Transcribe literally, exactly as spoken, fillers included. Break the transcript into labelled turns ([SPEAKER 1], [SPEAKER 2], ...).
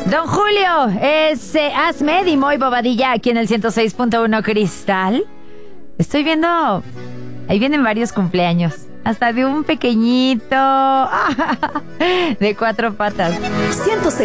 [SPEAKER 1] Don Julio, es eh, Asmed y Moy Bobadilla aquí en el ciento seis punto uno Cristal. Estoy viendo, ahí vienen varios cumpleaños, hasta de un pequeñito de cuatro patas.
[SPEAKER 2] ciento seis